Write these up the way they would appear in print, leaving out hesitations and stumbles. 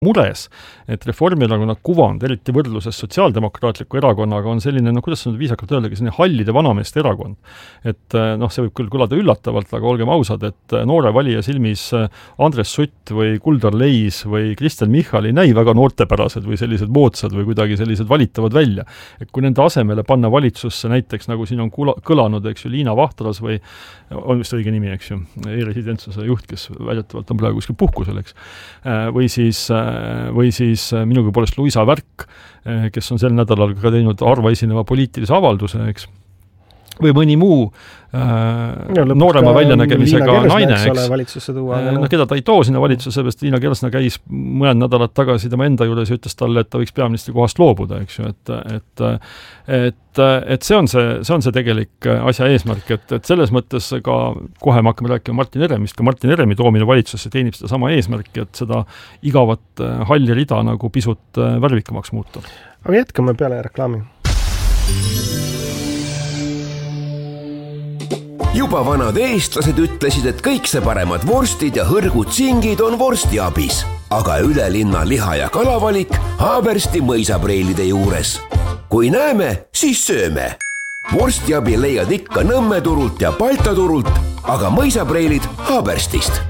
mures, et Reformierakonna kuvand, eriti võrdluses sotsiaaldemokraatliku erakonnaga, on selline, kuidas on viisakalt öeldagi, selline hallide vanameeste erakond. Et see võib küll kõlada üllatavalt, aga olgem ausad, et noore valija silmis Andres Sutt või Kuldar Leis või Kristen Michal ei näi väga noortepärased või sellised moodsad või kuidagi sellised valitavad välja. Et kui nende asemele panna valitsusse näiteks, nagu siin on kõlanud, eks ju, Liina Vahtras või on vist õige nimi, eks ju, e-residentsuse juht, kes väidetavalt on praegu kuskil puhkusel, eks. Või siis minugi poolest Luisa Värk, kes on sel nädalal ka teinud harva esineva poliitilise avalduse, eks. Või mõni muu noorema väljanägemisega naine, eks. Keda ta ei too sinna valitsusse, seepärast Liina Kersna käis mõned nädalad tagasi tema enda juures ja ütles talle, et ta võiks peaministri kohast loobuda, eks ju. Et see on see tegelik asja eesmärk, et selles mõttes ka kohe me hakkame rääkima Martin Heremist, ka Martin Heremi toomine valitsusse teenib seda sama eesmärki, et seda igavat halli rida nagu pisut värvikamaks muuta. Aga jätkame peale reklaami. Juba vanad eestlased ütlesid, et kõik see paremad vorstid ja hõrgud singid on vorstiabis, aga üle linna liha- ja kalavalik Haabersti mõisapreilide juures. Kui näeme, siis sööme. Vorstiabi leiad ikka Nõmme turult ja Balta turult, aga mõisapreilid Haaberstist.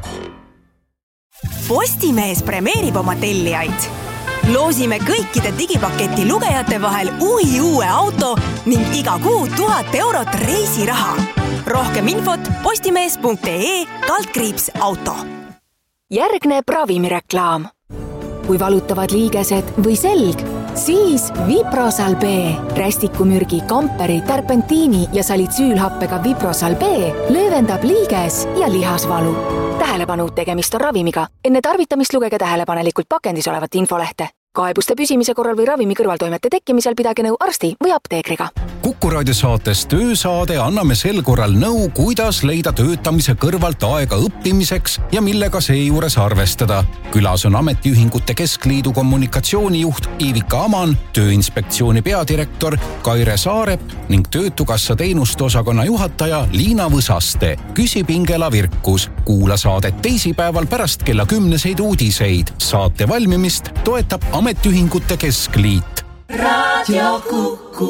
Postimees premeerib oma tellijaid. Loosime kõikide digipaketi lugejate vahel uue auto ning iga kuu 1000 eurot reisiraha. Rohkem infot postimees.ee/auto. Järgneb ravimireklaam. Kui valutavad liigesed või selg, siis Viprosal B. Rästikumürgi, kamperi, terpentiini ja salitsüülhappega Viprosal B löövendab liiges ja lihasvalu. Tähelepanu, tegemist on ravimiga. Enne tarvitamist lugege tähelepanelikult pakendis olevat infolehte. Kaebuste püsimise korral või ravimi kõrvaltoimete tekkimisel pidage nõu arsti või apteekriga. Kuku raadiosaates Töösaade anname sel korral nõu, kuidas leida töötamise kõrvalt aega õppimiseks ja millega seejuures arvestada. Külas on Ametiühingute Keskliidu kommunikatsioonijuht Iivika Aman, Tööinspektsiooni peadirektor Kaire Saarep ning Töötukassa teenuste osakonna juhataja Liina Võsaste. Küsipingela Virkus. Kuula saadet teisipäeval pärast kella 10 uudiseid. Saate valmimist toetab Ametiühingute Keskliit. Raadio Kuku.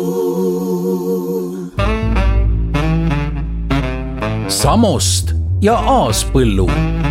Samost ja Aaspõllu.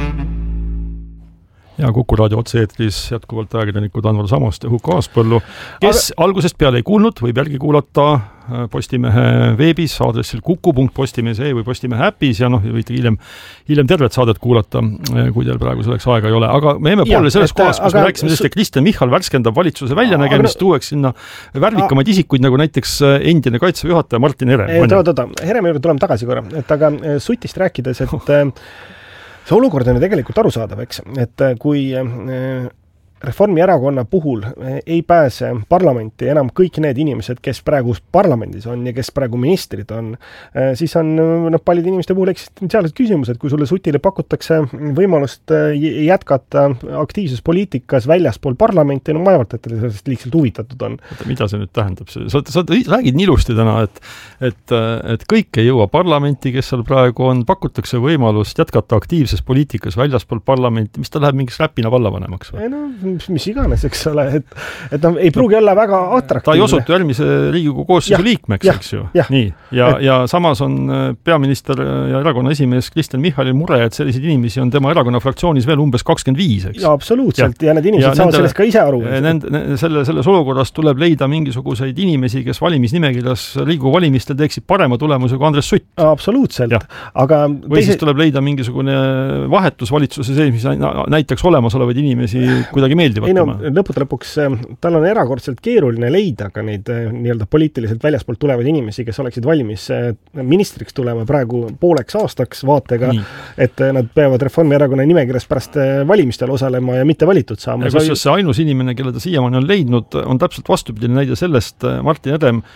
Ja Kuku raadio otse-eetris jätkuvalt ajakirjanikud Anvar Samost ja Huko Aaspõllu, kes algusest peale ei kuulnud, võib järgi kuulata Postimehe veebis aadressil kuku.postimees.ee või Postimehe äpis ja võite hiljem tervet saadet kuulata, kui teil praegu selleks aega ei ole. Aga me jäime poole selles kohas, kus me rääkisime sellest, et Kristen Michal värskendab valitsuse väljanägemist, tuueks sinna värvikamaid isikuid, nagu näiteks endine Kaitseväe juhataja Martin Herem. Heremi juurde tuleme tagasi korra, et aga Sutist rääkides, et see olukord on ju tegelikult arusaadav, eks, et kui Reformierakonna puhul ei pääse parlamenti enam kõik need inimesed, kes praegu parlamendis on ja kes praegu ministrid on, siis on paljud inimeste puhul eksistentsiaalsed küsimused, kui sulle Sutile pakutakse võimalust jätkata aktiivsuspoliitikas väljaspool parlamenti, ma arvan, et sellest liigselt huvitatud on. Mida see nüüd tähendab? Sa räägid nii ilusti täna, et kõik ei jõua parlamenti, kes seal praegu on, pakutakse võimalust jätkata aktiivses poliitikas väljaspool parlamenti, mis ta läheb mingiks räpina vallavanemaks või? Mis iganes, eks ole, et ei pruugi olla väga atraktiivne. Ta ei osutu järgmise Riigikogu koosseisu liikmeks, eks ju. Nii. Ja samas on peaminister ja erakonna esimees Kristen Michalil mure, et selliseid inimesi on tema erakonna fraktsioonis veel umbes 25, eks? Ja absoluutselt, ja need inimesed saavad sellest ka ise aru. Selles olukorras tuleb leida mingisuguseid inimesi, kes valimisnimekirjas Riigikogu valimistel teeksid parema tulemuse kui Andres Sutt. Absoluutselt. Või siis tuleb leida mingisugune vahetus valitsuse sees, mis näitaks olemasolevaid inimesi kuidagi lõppude lõpuks tal on erakordselt keeruline leida ka neid nii-öelda poliitiliselt väljaspoolt tulevaid inimesi, kes oleksid valmis ministriks tulema praegu pooleks aastaks vaatega, et nad peavad Reformierakonna nimekirjas pärast valimistel osalema ja mitte valitud saama. Kusjuures see ainus inimene, kelle ta siiamaani on leidnud, on täpselt vastupidine näide sellest Martin Herem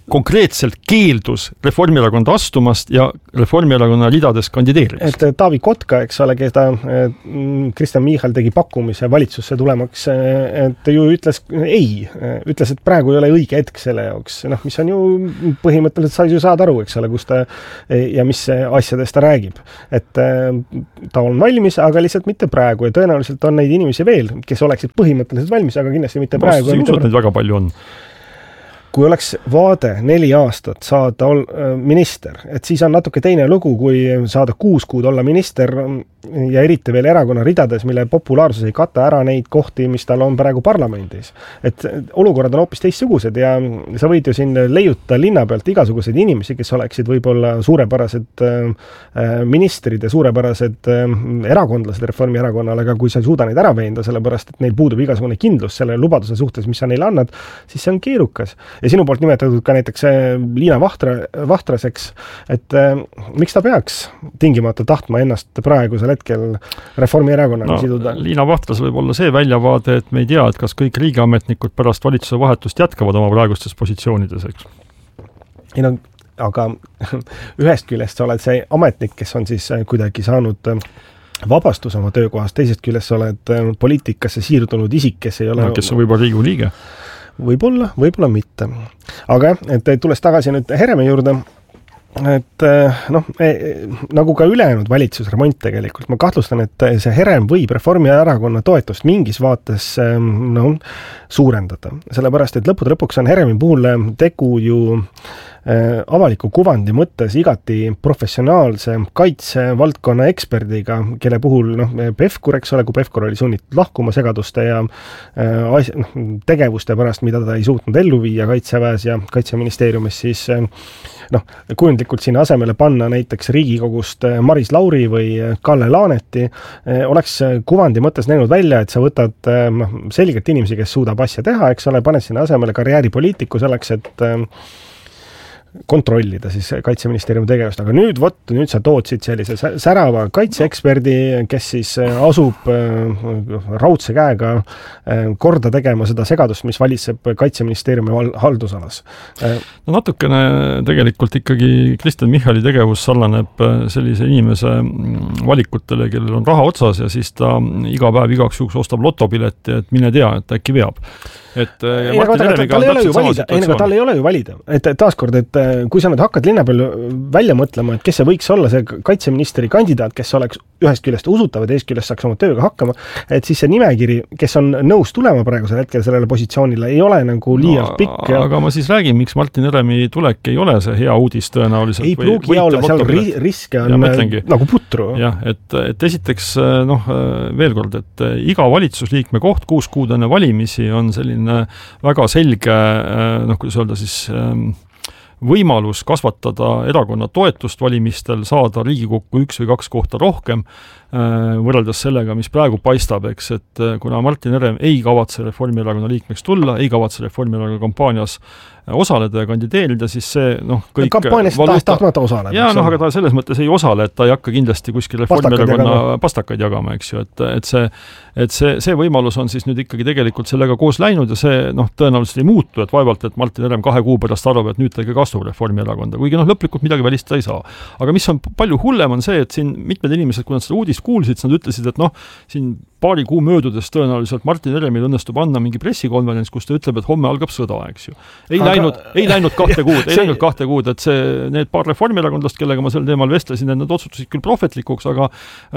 konkreetselt keeldus Reformierakonda astumast ja Reformierakonna ridades kandideerimist. Et Taavi Kotka, eks ole, keda Kristen Michal tegi pakkumise valitsusse tulemaks, et ju ütles ütles, et praegu ei ole õige hetk selle jaoks, mis on ju põhimõtteliselt sai ju saada aru, eks ole, kus ta ja mis asjadest ta räägib. Et ta on valmis, aga lihtsalt mitte praegu ja tõenäoliselt on neid inimesi veel, kes oleksid põhimõtteliselt valmis, aga kindlasti mitte praegu. Ma usun, et neid väga palju on. Kui oleks vaade 4 aastat saada minister, et siis on natuke teine lugu, kui saada 6 kuud olla minister ja eriti veel erakonna ridades, mille populaarsus ei kata ära neid kohti, mis tal on praegu parlamendis. Et olukorrad on hoopis teistsugused ja sa võid ju siin leiuta linna pealt igasuguseid inimesi, kes oleksid võib-olla suurepärased ministrid ja suurepärased erakondlased Reformierakonnale, aga kui sa ei suuda neid ära veenda, sellepärast, et neil puudub igasugune kindlus selle lubaduse suhtes, mis sa neile annad, siis see on keerukas. Ja sinu poolt nimetatud ka näiteks Liina Vahtraseks, et miks ta peaks tingimata tahtma ennast praegusel hetkel Reformierakonnaga siduda? Liina Vahtras võib olla see väljavaade, et me ei tea, et kas kõik riigiametnikud pärast valitsuse vahetust jätkavad oma praegustes positsioonides, eks? Ei no, aga ühest küljest sa oled see ametnik, kes on siis kuidagi saanud vabastus oma töökohast, teisest küljest sa oled poliitikasse siirdunud isik, kes ei ole... kes on võib-olla Riigikogu liige. Võib-olla mitte. Aga et tulles tagasi nüüd Heremi juurde, et nagu ka ülejäänud valitsusremont tegelikult, ma kahtlustan, et see Herem võib Reformierakonna toetust mingis vaates suurendada. Sellepärast, et lõpuks on Heremi puhul tegu ju avaliku kuvandi mõttes igati professionaalse kaitsevaldkonna eksperdiga, kelle puhul Pevkur, eks ole, kui Pevkur oli sunnitud lahkuma segaduste ja tegevuste pärast, mida ta ei suutnud ellu viia Kaitseväes ja Kaitseministeeriumis, siis kujundlikult sinna asemele panna näiteks Riigikogust Maris Lauri või Kalle Laaneti, oleks kuvandi mõttes näinud välja, et sa võtad selgelt inimesi, kes suudab asja teha, eks ole, paned sinna asemele karjääripoliitiku selleks, et kontrollida siis Kaitseministeeriumi tegevust, aga nüüd sa tood siit sellise särava kaitseeksperdi, kes siis asub raudse käega korda tegema seda segadust, mis valitseb Kaitseministeeriumi haldusalas. No natukene tegelikult ikkagi Kristen Michali tegevus sarnaneb sellise inimese valikutele, kellel on raha otsas ja siis ta iga päev igaks juhuks ostab lotopileti, et mine tea, et äkki veab. Tal ei ole ju valida. Et taaskord, et kui sa nüüd hakkad linna peal välja mõtlema, et kes see võiks olla see kaitseministeri kandidaat, kes oleks ühest küljest usutav ja teist küljest saaks oma tööga hakkama, et siis see nimekiri, kes on nõus tulema praegusel hetkel sellele positsioonile, ei ole nagu liialt pikk. Aga ma siis räägin, miks Martin Heremi tulek ei ole see hea uudis tõenäoliselt. Ei pruugi olla, seal riske on nagu putru. Jah, et esiteks veel kord, et iga valitsusliikme koht 6 kuud enne valimisi on selline väga selge, kuidas öelda siis, võimalus kasvatada erakonna toetust valimistel, saada Riigikokku 1 või 2 kohta rohkem, võrreldes sellega, mis praegu paistab, eks, et kuna Martin Herem ei kavatse Reformierakonna liikmeks tulla, ei kavatse Reformierakonna kampaanias osaleda ja kandideerida, siis see kõik... Kampaanias tahtmata osaleb. Jaa, aga ta selles mõttes ei osale, et ta ei hakka kindlasti kuskil Reformierakonna pastakaid jagama, eks ju, et see võimalus on siis nüüd ikkagi tegelikult sellega koos läinud ja see tõenäoliselt ei muutu, et vaevalt, et Martin Herem 2 kuu pärast arvab, et nüüd ta ikka astub Reformierakonda, kuigi lõplikult midagi välistada ei saa. Aga mis on palju hullem on see, et siin mitmed inimesed, kui nad seda uudist kuulsid, nad ütlesid, et siin paari kuu möödudes tõenäoliselt Martin Heremil õnnestub anda mingi pressikonverents, kus ta ütleb, et homme algab sõda, eks ju. Ei läinud 2 kuud, et need paar reformierakondlast, kellega ma sel teemal vestlesin, et nad otsustasid küll prohvetlikuks, aga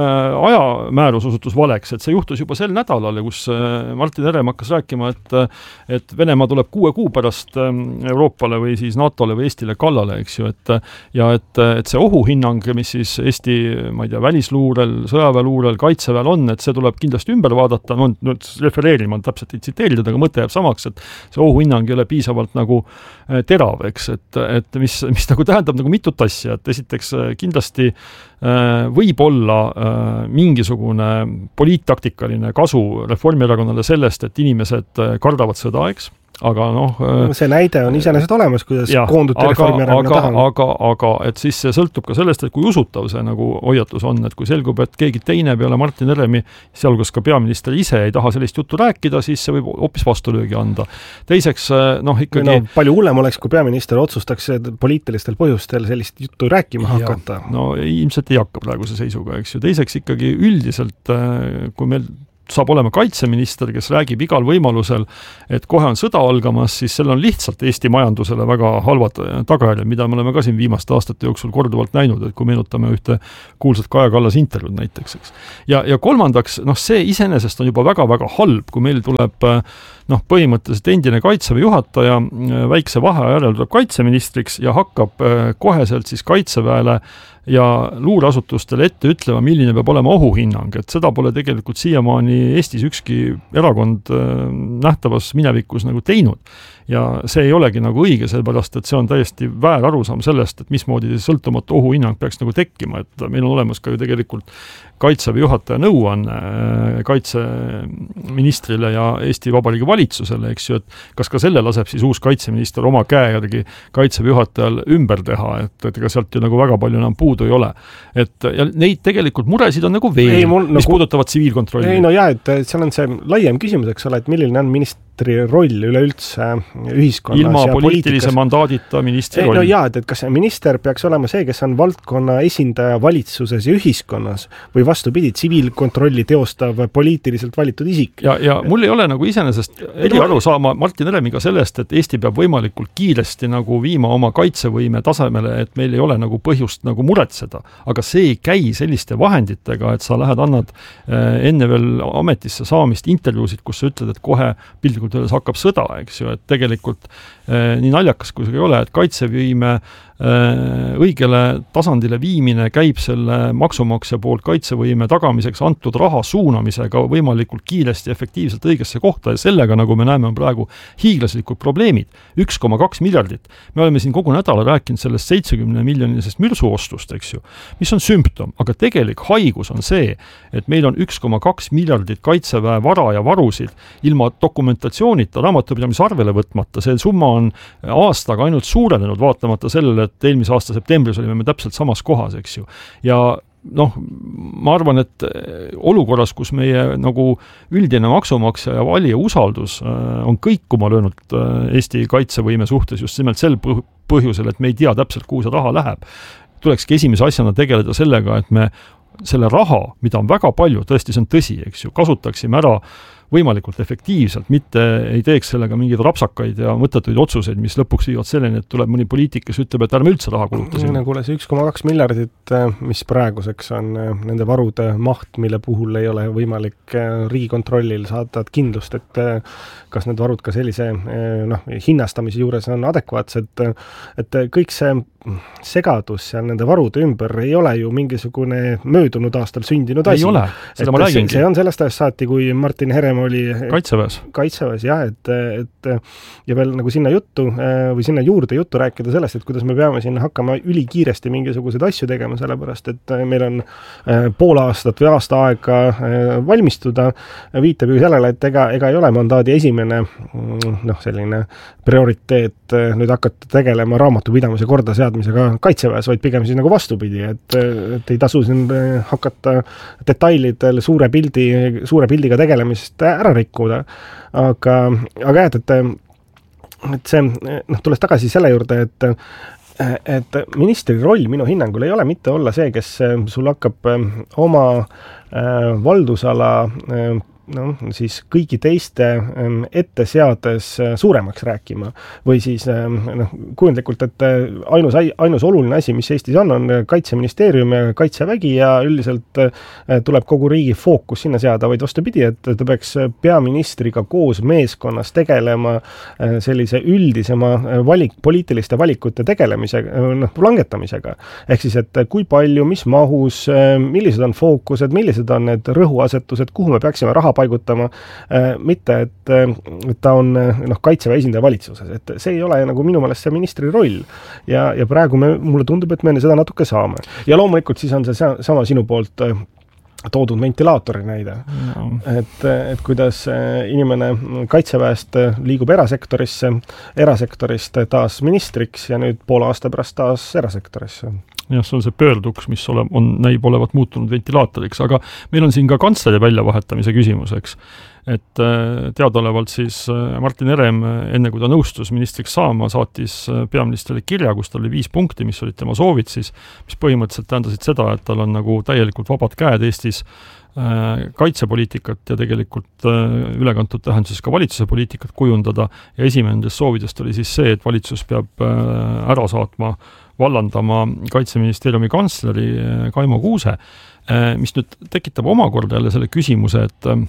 ajamäärus osutus valeks, et see juhtus juba sel nädalal, kus Martin Herem hakkas rääkima, et Venemaa tuleb 6 kuu pärast Euroopale või siis NATOle või Eestile kallale, eks ju, et see ohuhinnang, mis siis Eesti, ma ei tea, välisluurel, sõjaväeluurel, kaitseväel on, et see tuleb kindlasti ümber vaadata, nüüd refereerima, täpselt ei tsiteerida, aga mõte jääb samaks, et see ohuhinnang ei ole piisavalt nagu terav, eks, et mis nagu tähendab nagu mitut asja, et esiteks kindlasti võib olla mingisugune poliittaktikaline kasu Reformierakonnale sellest, et inimesed kardavad sõda, eks, aga noh see näide on iseenesest olemas, kuidas koonduti Reformierakonna taha. Aga et siis see sõltub ka sellest, et kui usutav see nagu hoiatus on, et kui selgub, et keegi teine peale Martin Heremi, sealhulgas ka peaminister ise ei taha sellist juttu rääkida, siis see võib hoopis vastulöögi anda. Teiseks, ikkagi... palju hullem oleks, kui peaminister otsustaks poliitilistel põhjustel sellist juttu rääkima hakata. Ilmselt ei hakka praeguse seisuga, eks ju. Teiseks ikkagi üldiselt, kui meil saab olema kaitseminister, kes räägib igal võimalusel, et kohe on sõda algamas, siis seal on lihtsalt Eesti majandusele väga halvad tagajärjed, mida me oleme ka siin viimaste aastate jooksul korduvalt näinud, et kui meenutame ühte kuulsat Kaja Kallas intervjuud näiteks. Eks. Ja kolmandaks, see iseenesest on juba väga-väga halb, kui meil tuleb põhimõtteliselt endine kaitseväe juhataja väikse vaheaja järel tuleb kaitseministriks ja hakkab koheselt siis kaitseväele ja luureasutustele ette ütlema, milline peab olema ohuhinnang, et seda pole tegelikult siiamaani Eestis ükski erakond nähtavas minevikus nagu teinud. Ja see ei olegi nagu õige, sellepärast, et see on täiesti väär arusaam sellest, et mismoodi sõltumatu ohuhinnang peaks nagu tekkima, et meil on olemas ka ju tegelikult kaitseväe juhataja nõuanne kaitseministrile ja Eesti Vabariigi valitsusele, eks ju, et kas ka selle laseb siis uus kaitseminister oma käe järgi kaitseväe juhatajal ümber teha, et ega sealt ju nagu väga palju enam puudu ei ole. Et ja neid tegelikult muresid on nagu veel, mis puudutavad tsiviilkontrolli. Et seal on see laiem küsimus, eks ole, et milline on ministri roll üleüldse ühiskonnas ilma ja poliitilise mandaadita ministri roll. Et kas minister peaks olema see, kes on valdkonna esindaja valitsuses ja ühiskonnas või vastupidi, tsiviilkontrolli teostav poliitiliselt valitud isik. Ja mul ei ole nagu iseenesest aru saama Martin Heremiga sellest, et Eesti peab võimalikult kiiresti nagu viima oma kaitsevõime tasemele, et meil ei ole nagu põhjust nagu muretseda. Aga see ei käi selliste vahenditega, et sa lähed annad enne veel ametisse saamist intervjuusid, kus sa ütled, et kohe pildikult hakkab sõda, eks ju, et tegelikult nii naljakas kui see ei ole, et kaitsevõime õigele tasandile viimine käib selle maksumaksja poolt kaitsevõime tagamiseks antud raha suunamisega võimalikult kiiresti efektiivselt õigesse kohta ja sellega, nagu me näeme, on praegu hiiglaslikud probleemid. 1,2 miljardit. Me oleme siin kogu nädala rääkinud sellest 70 miljonilisest mürsuostust, eks ju, mis on sümptom, aga tegelik haigus on see, et meil on 1,2 miljardit kaitseväe vara ja varusid ilma dokumentatsioonita, raamatupidamise arvele võtmata. See summa on aastaga ainult suurenenud, vaatamata sellele, et eelmise aasta septembris olime me täpselt samas kohas, eks ju. Ja ma arvan, et olukorras, kus meie nagu üldine maksumaksja ja valija usaldus on kõikuma löönud Eesti kaitsevõime suhtes just nimelt sel põhjusel, et me ei tea täpselt, kuhu see raha läheb, tulekski esimese asjana tegeleda sellega, et me selle raha, mida on väga palju, tõesti see on tõsi, eks ju, kasutaksime ära võimalikult efektiivselt, mitte ei teeks sellega mingeid rapsakaid ja mõttetuid otsuseid, mis lõpuks viivad selleni, et tuleb mõni poliitik, kes ütleb, et ärme üldse raha kulutasime. Kuule, see 1,2 miljardit, mis praeguseks on nende varude maht, mille puhul ei ole võimalik Riigikontrollil saada kindlust, et kas need varud ka sellise hinnastamise juures on adekvaatsed, et kõik see segadus seal nende varude ümber ei ole ju mingisugune möödunud aastal sündinud asi. Ei ole, seda ma räägingi. See on sellest ajast saati, kui Martin Herem oli kaitseväes, jah, et ja veel nagu sinna juttu või sinna juurde juttu rääkida sellest, et kuidas me peame siin hakkama ülikiiresti mingisuguseid asju tegema, sellepärast, et meil on pool aastat või aasta aega valmistuda, viitab ju sellele, et ega ei ole mandaadi esimene selline prioriteet nüüd hakata tegelema raamatupidamise korda seadmisega kaitseväes, vaid pigem siis nagu vastupidi, et ei tasu siin hakata detailidel suure pildiga tegelemist ära rikkuda. Aga et see, tulles tagasi selle juurde, et ministri roll minu hinnangul ei ole mitte olla see, kes sul hakkab oma valdusala siis kõigi teiste ette seades suuremaks rääkima või siis kujundlikult, et ainus oluline asi, mis Eestis on kaitseministeerium ja kaitsevägi ja üldiselt tuleb kogu riigi fookus sinna seada, vaid vastupidi, et ta peaks peaministriga koos meeskonnas tegelema sellise üldisema poliitiliste valikute langetamisega. Ehk siis, et kui palju, mis mahus, millised on fookused, millised on need rõhuasetused, kuhu me peaksime raha paigutama, mitte, et ta on kaitseväe esindaja valitsuses. Et see ei ole nagu minu meelest see ministri roll. Ja praegu mulle tundub, et me seda natuke saame. Ja loomulikult siis on see sama sinu poolt toodud ventilaatori näide. No. Et kuidas inimene kaitseväest liigub erasektorist taas ministriks ja nüüd poole aasta pärast taas erasektorisse. Jah, see on see pöörduks, mis näib olevat muutunud ventilaatoriks, aga meil on siin ka kantsleri väljavahetamise küsimus, eks. Et teadaolevalt siis Martin Herem, enne kui ta nõustus ministriks saama, saatis peaministrile kirja, kus tal oli 5 punkti, mis olid tema soovid siis, mis põhimõtteliselt tähendasid seda, et tal on nagu täielikult vabad käed Eestis kaitsepoliitikat ja tegelikult ülekantud tähenduses ka valitsuse poliitikat kujundada ja esimene nendest soovidest oli siis see, et valitsus peab ära saatma vallandama Kaitseministeeriumi kantsleri Kaimo Kuuse, mis nüüd tekitab omakorda jälle selle küsimuse,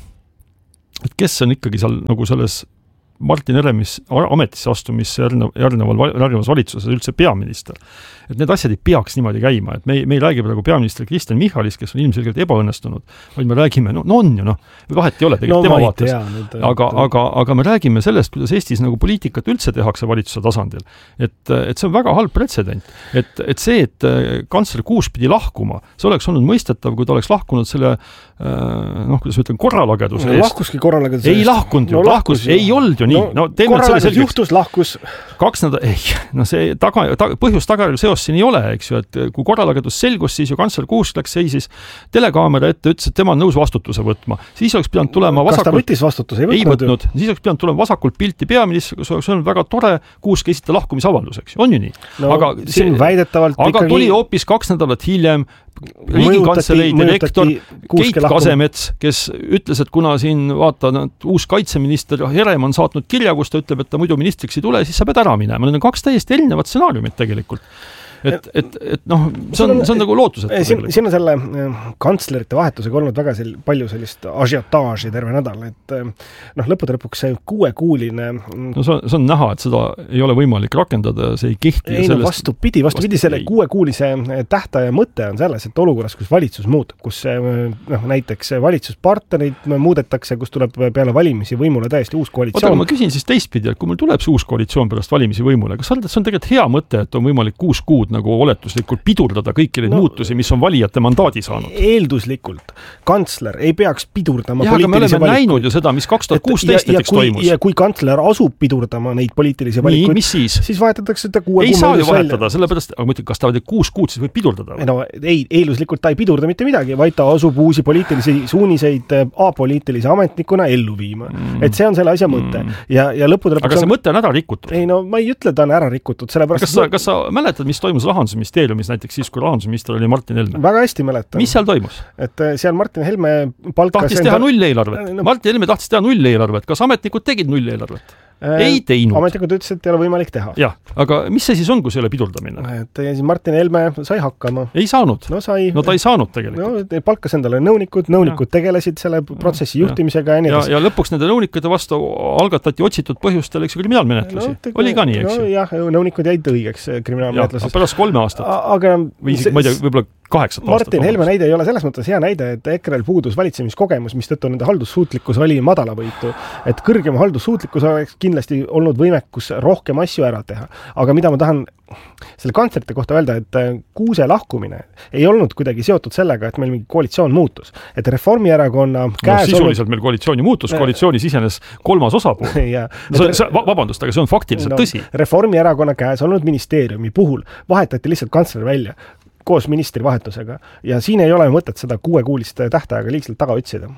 et kes on ikkagi seal nagu selles Martin Heremis ametisse astumisse järgnevas valitsuses üldse peaminister. Et need asjad ei peaks niimoodi käima, et me ei räägi praegu peaminister Kristen Michalist, kes on ilmselgelt ebaõnnestunud, vaid me räägime, no on ju, vahet ei ole tegelikult tema vaates, aga me räägime sellest, kuidas Eestis nagu poliitikat üldse tehakse valitsuse tasandil. Et see on väga halb pretsedent. Et see, et kantsler Kuus pidi lahkuma, see oleks olnud mõistetav, kui ta oleks lahkunud selle kuidas ma ütlen, korralageduse eest. Lahkuski korralageduse eest. Ei lahkunud ju, ei olnud ju nii. Korralagedus juhtus, lahkus. 2 nädalat, see põhjus-tagajärg seos siin ei ole, eks ju, et kui korralagedus selgus, siis ju kantsler Kuus läks seisis telekaamera ette, ütles, et tema on nõus vastutuse võtma. Siis oleks pidanud tulema vasakult... Kas ta võttis vastutuse? Ei võtnud. Siis oleks pidanud tulema vasakult pilti peaministri, kus oleks olnud väga tore Kuuski esita lahkumisavaldus, eks ju. On ju nii? No, aga tuli hoopis 2 nädalat hiljem Riigikantselei direktor Keit Kasemets, kes ütles, et kuna siin uus kaitseminister Herem on saatnud kirja, kus ta ütleb, et ta muidu ministriks ei tule, siis sa pead ära minema. Need on 2 täiesti erinevad stsenaariumid tegelikult. See on nagu lootusetu. Siin on selle kantslerite vahetusega olnud väga palju sellist ažiotaaži terve nädal, et lõppude lõpuks see 6-kuuline... No see on näha, et seda ei ole võimalik rakendada, see ei kihti. Ei, vastupidi, selle 6-kuulise tähtaja mõte on selles, et olukorras, kus valitsus muutub, kus näiteks valitsuspartnerid muudetakse, kus tuleb peale valimisi võimule täiesti uus koalitsioon. Aga ma küsin siis teistpidi, et kui meil tuleb see uus koalitsioon pärast valimisi võimule, kas see on tegelikult hea mõte, et on võimalik 6 kuud nagu oletuslikult pidurdada kõiki neid muutusi, mis on valijate mandaadi saanud. Eelduslikult. Kantsler ei peaks pidurdama poliitilisi valikuid. Aga me oleme näinud ju seda, mis 2016 näiteks toimus. Ja kui kantsler asub pidurdama neid poliitilisi valikuid, mis siis vaatatakse seda 6 kuud. Ei saa ju vahetada, sellepärast, aga ma ütlen, kas ta 6 kuud siis võib pidurdada? No, eelduslikult ta ei pidurda mitte midagi, vaid ta asub uusi poliitilisi suuniseid apoliitilise ametnikuna ellu viima. Et see on selle asja mõte. Ja lõppude lõpuks aga see mõte on ära rikutud. Ei, no ma ei ütle, ta on ära rikutud. Kas sa mäletad, mis toimus Rahandusministeeriumis näiteks siis, kui rahandusminister oli Martin Helme? Väga hästi mäletan. Mis seal toimus? Et seal Martin Helme palkas... Tahtis teha nulleelarvet. Martin Helme tahtis teha nulleelarvet. Kas ametnikud tegid nulleelarvet? Ei teinud. Ametnikud ütles, et ei ole võimalik teha. Jah, aga mis see siis on, kui see ei ole pidurdamine? Et Martin Helme sai hakkama. Ei saanud. No sai. No ta ei saanud tegelikult. No, palkas endale nõunikud tegelesid selle protsessi juhtimisega ja nii edasi. Ja lõpuks nende nõunikude vastu algatati otsitud põhjustel, eks kriminaalmenetlusi. Oli ka nii, eks ju? No jah, nõunikud jäid õigeks kriminaalmenetluses. Ja pärast 3 aastat. Aga või isegi, ma ei tea, võib-olla 8 aastat. Martin Helme näide ei ole selles mõttes hea näide, et EKRE-l puudus valitsemiskogemus, mis tõttu nende haldussuutlikkus oli madalavõitu. Et kõrgema haldussuutlikkus oleks kindlasti olnud võimekus rohkem asju ära teha. Aga mida ma tahan selle kantslerite kohta öelda, et Kuuse lahkumine ei olnud kuidagi seotud sellega, et meil mingi koalitsioon muutus. Et Reformierakonna käes sisuliselt meil koalitsiooni muutus, koalitsioonis isenes 3. osapool. Vabandust, aga see on faktiliselt tõsi. Reformierakonna käes olnud ministeeriumi puhul vahetati lihtsalt kantsler välja koos ministri vahetusega. Ja siin ei ole mõtet seda 6-kuulist tähtaega liigselt taga otsida.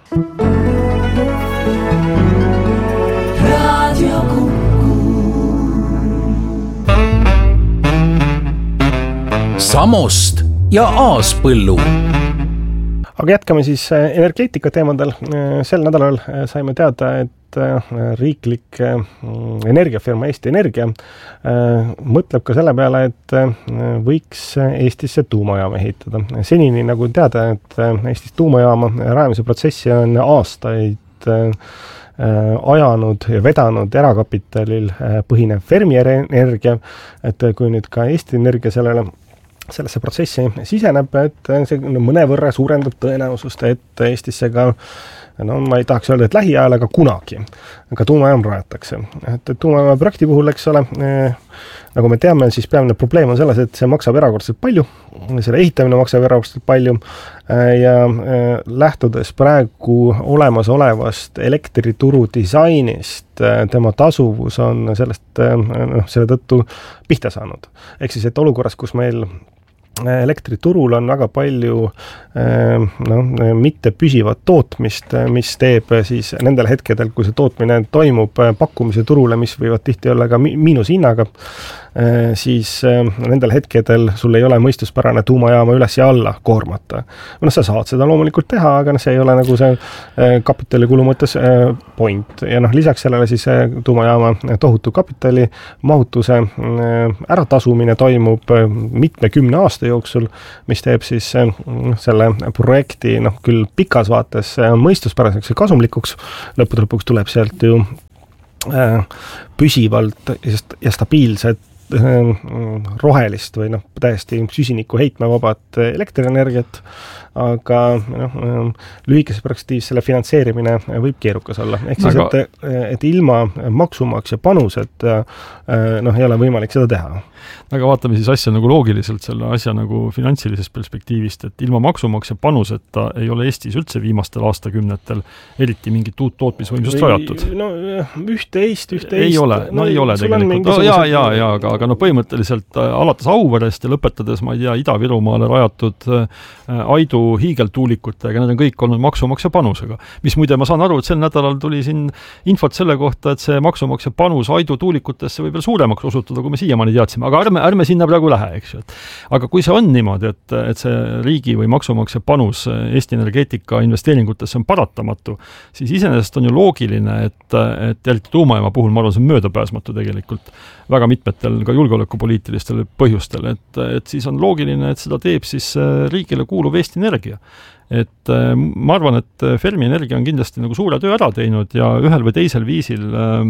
Samost ja Aaspõllu. Aga jätkame siis energeetika teemadel. Sel nädalal saime teada, et riiklik energiafirma Eesti Energia mõtleb ka selle peale, et võiks Eestisse tuumajaama ehitada. Senini, nagu teada, et Eestis tuumajaama rajamise protsessi on aastaid ajanud ja vedanud erakapitalil põhinev Fermier Energia, et kui nüüd ka Eesti Energia sellesse protsessi siseneb, et see mõnevõrra suurendab tõenäosust, et Eestisse ka no ma ei tahaks öelda, et lähiajal, aga kunagi ka tuumajaam rajatakse. Et tuumajaama projekti puhul, eks ole, nagu me teame, siis peamine probleem on selles, et see maksab erakordselt palju, selle ehitamine maksab erakordselt palju ja lähtudes praegu olemasolevast elektrituru disainist, tema tasuvus on sellest, selle tõttu pihta saanud. Ehk siis, et olukorras, kus meil elektriturul on väga palju mitte püsivat tootmist, mis teeb siis nendel hetkedel, kui see tootmine toimub pakkumise turule, mis võivad tihti olla ka miinushinnaga, siis nendel hetkedel sul ei ole mõistuspärane tuumajaama üles ja alla koormata. Sa saad seda loomulikult teha, aga see ei ole nagu see kapitalikulu mõttes point. Ja lisaks sellele siis tuumajaama tohutu kapitali mahutuse äratasumine toimub mitmekümne aasta jooksul, mis teeb siis selle projekti küll pikas vaates mõistuspäraseks ja kasumlikuks. Lõppude lõpuks tuleb sealt ju püsivalt ja stabiilset rohelist või täiesti süsiniku heitmevabat elektrienergiat, aga lühikese perspektiivis selle finantseerimine võib keerukas olla. Ehk siis, et ilma maksumaksja panused ei ole võimalik seda teha. Aga vaatame siis asja nagu loogiliselt, selle asja nagu finantsilisest perspektiivist, et ilma maksumaksja panuseta ei ole Eestis üldse viimastel aastakümnetel eriti mingit uut tootmisvõimsust rajatud. No üht-teist. Ei ole tegelikult. Aga põhimõtteliselt alates Auverest ja lõpetades, ma ei tea, Ida-Virumaale rajatud Aidu hiigeltuulikutega, need on kõik olnud maksumaksja panusega. Mis muide, ma saan aru, et sel nädalal tuli siin infot selle kohta, et see maksumaksja panus Aidu tuulikutesse võib veel suuremaks osutuda, kui me siiamaani teadsime. Aga ärme sinna praegu lähe, eks ju. Aga kui see on niimoodi, et see riigi või maksumaksja panus Eesti energeetika investeeringutesse on paratamatu, siis iseenesest on ju loogiline, et eriti tuumajaama puhul, ma arvan, see on möödapääsmatu tegelikult väga mitmetel ka julgeolekupoliitilistel põhjustel, et siis on loogiline, et seda teeb siis riigile kuuluv Eesti Energia. Et ma arvan, et Fermi Energia on kindlasti nagu suure töö ära teinud ja ühel või teisel viisil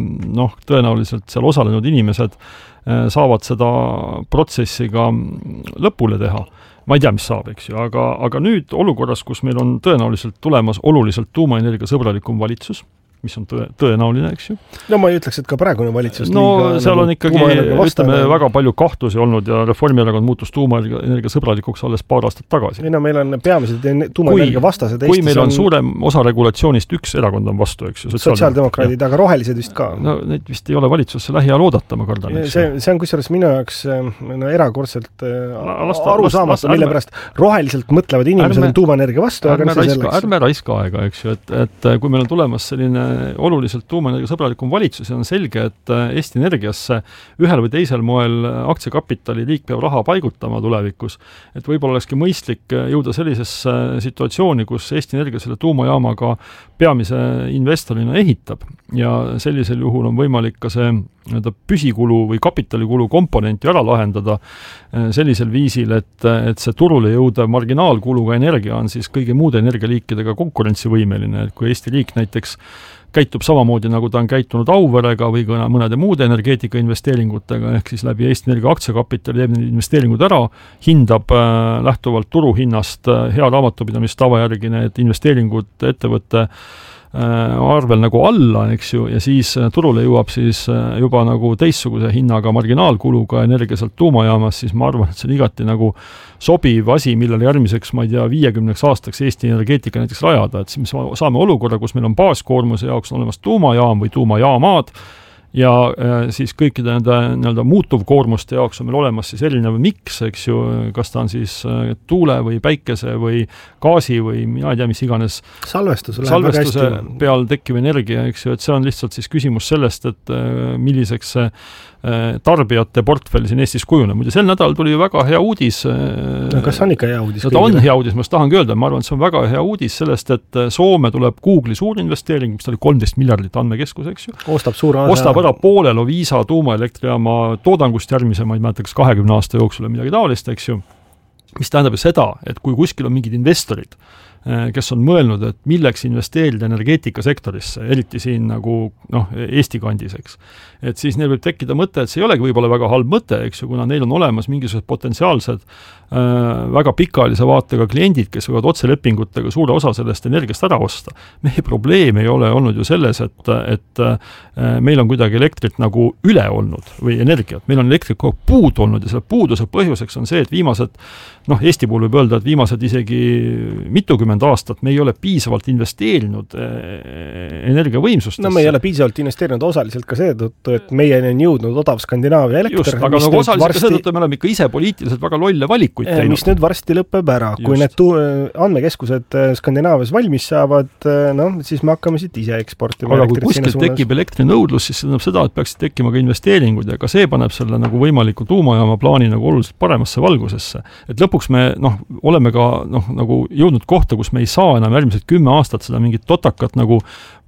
tõenäoliselt seal osalenud inimesed saavad seda protsessi ka lõpule teha. Ma ei tea, mis saab, eks ju, aga nüüd olukorras, kus meil on tõenäoliselt tulemas oluliselt tuumaenergia sõbralikum valitsus, mis on tõenäoline, eks ju. No ma ei ütleks, et ka praegune valitsus seal on ikkagi, ütleme, väga palju kahtlusi olnud ja Reformierakond muutus tuumaenergia sõbralikuks alles paar aastat tagasi. Meil on peamiselt tuumaenergia vastased. Kui meil on suurem osa regulatsioonist, üks erakond on vastu, eks ju. Sotsiaaldemokraadid, aga rohelised vist ka. No neid vist ei ole valitsusse lähiajal oodata, ma kardan. See on kusjuures minu jaoks erakordselt arusaamatu, mille pärast roheliselt mõtlevad inimesed on tuumaenergia vastu, aga ärme raiska aega, eks ju, et kui meil on tulemas selline oluliselt tuumaenergia sõbralikum valitsus ja on selge, et Eesti Energiasse ühel või teisel moel aktsiakapitali liik peab raha paigutama tulevikus, et võib-olla olekski mõistlik jõuda sellisesse situatsiooni, kus Eesti Energia selle tuumajaamaga peamise investorina ehitab ja sellisel juhul on võimalik ka see püsikulu või kapitalikulu komponenti ära lahendada sellisel viisil, et see turule jõuda marginaalkuluga energia on siis kõigi muude energialiikidega konkurentsivõimeline, et kui Eesti riik näiteks käitub samamoodi, nagu ta on käitunud Auverega või ka mõnede muude energeetika investeeringutega, ehk siis läbi Eesti Energia aktsiakapitali teeb investeeringud ära, hindab lähtuvalt turuhinnast hea raamatupidamistava järgi need investeeringud ettevõtte arvel nagu alla, eks ju, ja siis turule jõuab siis juba nagu teistsuguse hinnaga marginaalkuluga energia sealt tuumajaamas, siis ma arvan, et see on igati nagu sobiv asi, millele järgmiseks, ma ei tea, 50 aastaks Eesti energeetika näiteks rajada, et siis me saame olukorra, kus meil on baaskoormuse jaoks on olemas tuumajaam või tuumajaamad ja siis kõikide nende muutuvkoormuste jaoks on meil olemas siis erinev miks, eks ju, kas ta on siis tuule või päikese või gaasi või mina ei tea, mis iganes salvestuse peal tekkiv energia, eks ju, et see on lihtsalt siis küsimus sellest, et milliseks see tarbijate portfell siin Eestis kujuneb. Muide, sel nädal tuli ju väga hea uudis. No, kas on ikka hea uudis? Ta on hea uudis, ma tahangi öelda, ma arvan, et see on väga hea uudis sellest, et Soome tuleb Google'i suur investeering, mis oli 13 miljardit andmekeskus, eks ju. Ostab ära poole Loviisa tuumaelektrijaama toodangust järgmise, ma ei mäleta, kas 20 aasta jooksul või midagi taolist, eks ju. mis tähendab ju seda, et kui kuskil on mingid investorid, kes on mõelnud, et milleks investeerida energeetikasektorisse, eriti siin nagu Eesti kandis, eks. Et siis neil võib tekkida mõte, et see ei olegi võib-olla väga halb mõte, eks ju, kuna neil on olemas mingisugused potentsiaalsed väga pikaajalise vaatega kliendid, kes võivad otselepingutega suure osa sellest energiast ära osta. Meie probleem ei ole olnud ju selles, et meil on kuidagi elektrit nagu üle olnud või energiat. Meil on elektrit kogu puudu olnud ja selle puuduse põhjuseks on see, et viimased, Eesti puhul võib öelda, et viimased isegi mitukümmend aastat me ei ole piisavalt investeerinud energiavõimsustesse. No me ei ole piisavalt investeerinud osaliselt ka seetõttu, et meieni on jõudnud odav Skandinaavia elekter. Just, aga nagu osaliselt ka seetõttu me oleme ikka ise poliitiliselt väga lolle valikuid teinud. Mis nüüd varsti lõpeb ära. Just. Kui need andmekeskused Skandinaavias valmis saavad, siis me hakkame siit ise eksportima. Aga kui kuskil tekib elektrinõudlus, siis see tähendab seda, et peaksid tekkima ka investeeringud ja ka see paneb selle nagu võimaliku tuumajaama plaani nagu oluliselt paremasse valgusesse. Et lõpuks me oleme ka nagu jõudnud kohta, kus me ei saa enam järgmised 10 aastat seda mingit totakat nagu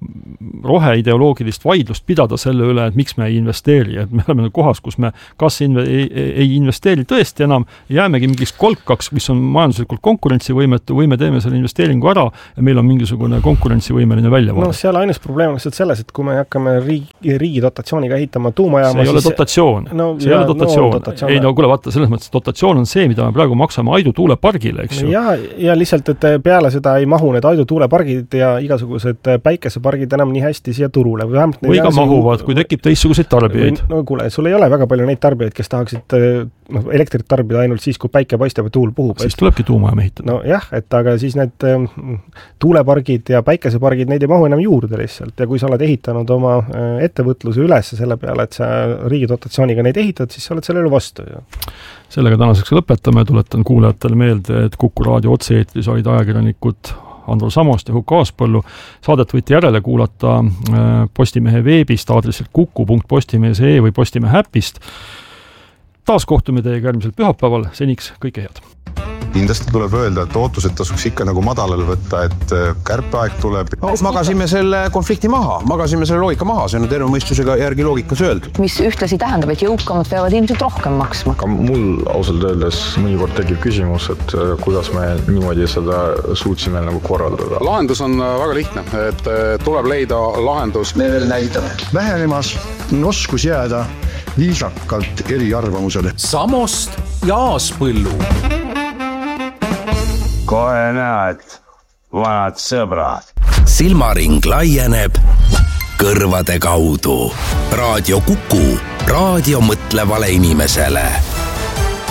roheideoloogilist vaidlust pidada selle üle, et miks me ei investeeri, et me oleme kohas, kus me kas ei investeeri tõesti enam, jäämegi mingiks kolkaks, mis on majanduslikult konkurentsivõimetu, või me teeme selle investeeringu ära ja meil on mingisugune konkurentsivõimeline väljavaade. Seal ainus probleem on selles, et kui me hakkame riigi dotatsiooniga ehitama tuumajaama, see ei ole dotatsioon. See ei ole dotatsioon. Ei, kuule, vaata, selles mõttes dotatsioon on see, mida me praegu maksame Aidu tuulepargile, eks ju. Ja lihtsalt, et peale seda ei mahu need Aidu tuulepargid ja igasugused päikesepargid enam nii hästi siia turule. Või ka mahuvad, kui tekib teistsuguseid tarbijaid. No kuule, sul ei ole väga palju neid tarbijaid, kes tahaksid elektrit tarbida ainult siis, kui päike paistab ja tuul puhub. Siis tulebki tuumajaam ehitada. No jah, et aga siis need tuulepargid ja päikesepargid, neid ei mahu enam juurde lihtsalt. Ja kui sa oled ehitanud oma ettevõtluse üles selle peale, et sa riigi dotatsiooniga neid ehitad, siis sa oled sellele vastu. Sellega tänaseks lõpetame. Tuletan kuulajatele meelde, et Kuku raadio otse-eetris olid ajakirjanikud Androl Samost ja Huko Aaspõllu. Saadet võite järele kuulata Postimehe veebist aadressil kuku.postimees.ee või Postimehe äpist. Taas kohtume teiega järgmisel pühapäeval. Seniks kõike head. Kindlasti tuleb öelda, et ootused tasuks ikka nagu madalal võtta, et kärpeaeg tuleb. Magasime selle konflikti maha, magasime selle loogika maha, see on terve mõistusega järgi loogikas öeldud. Mis ühtlasi tähendab, et jõukamad peavad ilmselt rohkem maksma. Aga mul ausalt öeldes mõnikord tekib küsimus, et kuidas me niimoodi seda suutsime nagu korraldada. Lahendus on väga lihtne, et tuleb leida lahendus. Me veel näitab vähenemas oskus jääda viisakalt eri arvamusele. Samost ja Aaspõllu. Kohe näed, vanad sõbrad. Silmaring laieneb kõrvade kaudu. Raadio Kuku, raadio mõtlevale inimesele.